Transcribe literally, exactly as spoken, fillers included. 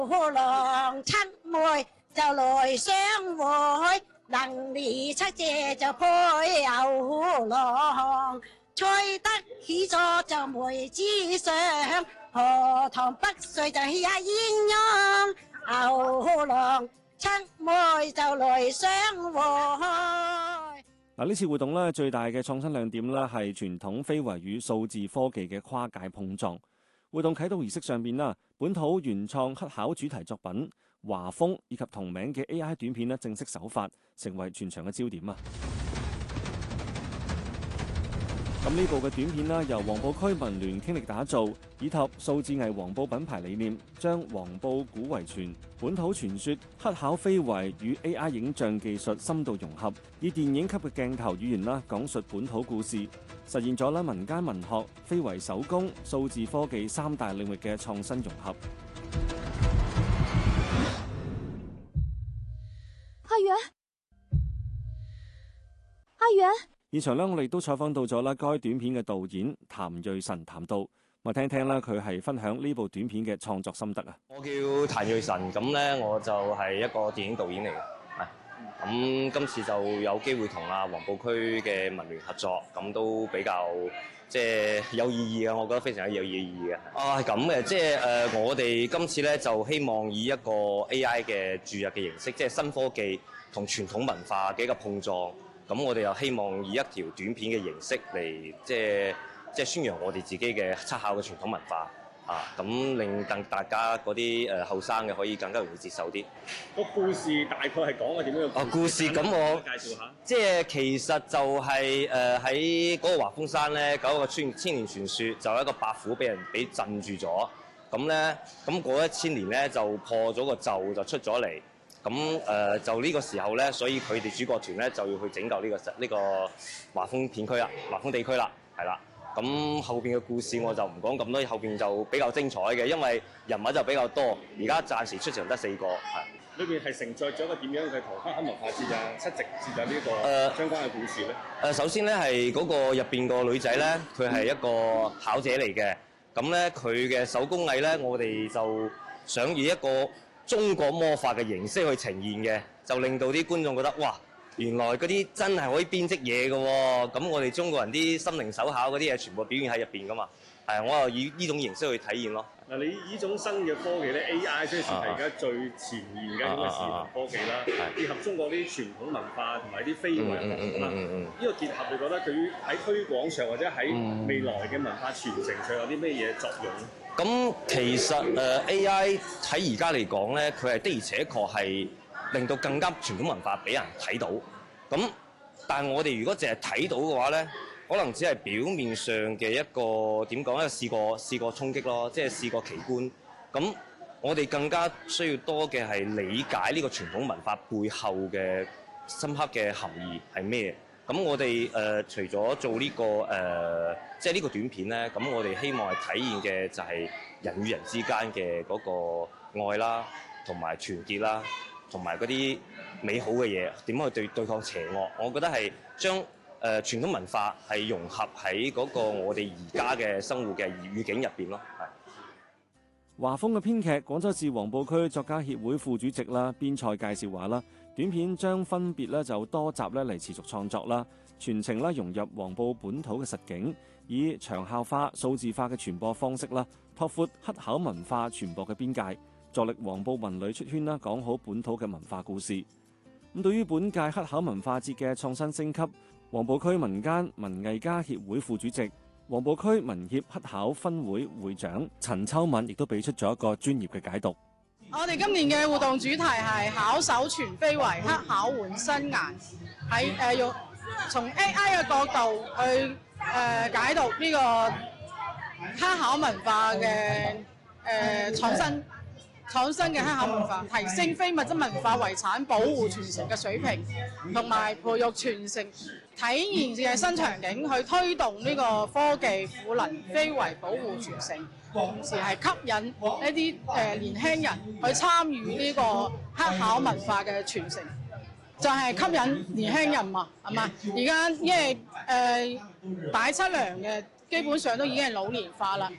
郎七妹就來相會，能力七姐就配牛郎，吹得起咗就梅之上，荷塘北水就起下鴛鴦，牛郎七妹就來相會。 嗱，呢次活動咧，最大嘅創新亮點咧係傳統非遺與數字科技嘅跨界碰撞。活動啟動儀式上邊啦，本土原創黑巧主題作品華風以及同名嘅 A I 短片咧正式首發，成為全場嘅焦點啊！咁呢部嘅短片啦，由黃埔區文聯傾力打造，以及數字藝黃埔品牌理念，將黃埔古遺傳、本土傳說、黑巧非遺與 A I 影像技術深度融合，以電影級嘅鏡頭語言啦，講述本土故事，實現咗啦民間文學、非遺手工、數字科技三大領域嘅創新融合。 阿遠，阿遠。 現場咧，我哋都採訪到咗啦，該短片嘅導演譚瑞臣譚導，我聽聽啦，佢係分享呢部短片嘅創作心得啊。 我叫譚瑞臣，咁咧我就係一個電影導演嚟嘅，係咁今次就有機會同啊黃埔區嘅文聯合作，咁都比較即係有意義嘅，我覺得非常有意義嘅。啊係咁嘅，即係誒、呃、我哋今次咧就希望以一個 A I 嘅注入嘅形式，即係新科技同傳統文化嘅一個碰撞。咁我哋又希望以一條短片嘅形式嚟，即係即係宣揚我哋自己嘅七巧嘅傳統文化啊！咁令更大家嗰啲誒後生嘅可以更加容易接受啲。 個故事大概係講嘅點樣？ 啊，故事咁我介紹下。即係其實就係誒喺嗰個華峰山咧，嗰個千千年傳說，就有一個白虎俾人俾鎮住咗。咁咧，咁嗰一千年咧就破咗個咒，就出咗嚟。咁誒、呃、就呢個時候咧，所以佢哋主角團咧就要去拯救呢、這個呢、這個華豐片區啦，華豐地區啦，係啦。咁後邊嘅故事我就唔講咁多，後邊就比較精彩嘅，因為人物就比較多。而家暫時出場得四個，係。 裏邊係承載咗一個點樣嘅同黑巧文化節啊、七夕節啊呢個誒相關嘅故事咧？誒、 呃、首先咧係嗰個入邊個女仔咧，佢係一個巧姐嚟嘅。咁咧佢嘅手工藝咧，我哋就想以一個中國魔法嘅形式去呈現嘅，就令到啲觀眾覺得哇，原來嗰啲真係可以編織嘢嘅喎。咁我哋中國人啲心靈手巧嗰啲嘢全部表現喺入邊噶嘛。係，我又以呢種形式去體驗咯。嗱，你呢種新嘅科技咧 ，A I 即係算係而家最前沿嘅一種視頻科技啦，結合中國啲傳統文化同埋啲非遺學啦。呢個結合，你覺得對於喺推廣上或者喺未來嘅文化傳承上有啲咩嘢作用咧？咁其實誒 A I 喺而家嚟講咧，佢係的而且確係令到更加傳統文化俾人睇到。咁但係我哋如果淨係睇到嘅話咧，可能只係表面上嘅一個點講咧，試過試過衝擊咯，即係試過奇觀。咁我哋更加需要多嘅係理解呢個傳統文化背後嘅深刻嘅含義係咩？咁我哋誒、呃、除咗做呢、這個誒、呃，即係呢個短片咧，咁我哋希望係體現嘅就係人與人之間嘅嗰個愛啦，同埋團結啦，同埋嗰啲美好嘅嘢，點樣去對對抗邪惡？我覺得係將誒、呃、傳統文化係融合喺嗰個我哋而家嘅生活嘅語境入邊咯。係華豐嘅編劇，廣州市黃埔區作家協會副主席啦，邊塞介紹話啦。短片將分別咧就多集咧嚟持續創作啦，全程咧融入黃埔本土嘅實景，以長效化、數字化嘅傳播方式啦，拓闊黑巧文化傳播嘅邊界，助力黃埔文旅出圈啦，講好本土嘅文化故事。咁對於本屆黑巧文化節嘅創新升級，黃埔區民間文藝家協會副主席、黃埔區文協黑巧分會會長陳秋敏亦都俾出咗一個專業嘅解讀。 我哋今年嘅活動主題係巧手傳非遺，黑巧換新顏。喺誒用從 A I 嘅角度去誒、呃、解讀呢個黑巧文化嘅誒、呃、創新創新嘅黑巧文化，提升非物質文化遺產保護傳承嘅水平，同埋培育傳承體現嘅新場景，去推動呢個科技賦能非遺保護傳承。同時係吸引一啲誒、呃、年輕人去參與呢個黑巧文化嘅傳承，就係、是、吸引年輕人嘛，係嘛？而家因為誒擺七娘嘅基本上都已經係老年化啦，